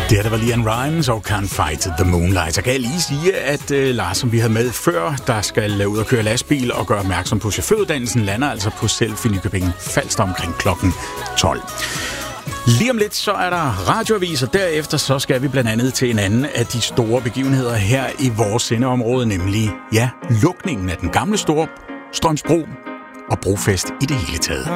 Det der var Leanne Rimes og Can't Fight the Moonlight. Så kan jeg lige sige, at Lars, som vi havde med før, der skal ud og køre lastbil og gøre opmærksom på chaufføruddannelsen, lander altså på Self i Nykøbing Falster omkring klokken 12. Lige om lidt, så er der radioavis, og derefter så skal vi blandt andet til en anden af de store begivenheder her i vores sendeområde, nemlig, lukningen af den gamle Storstrømsbro og brofest i det hele taget.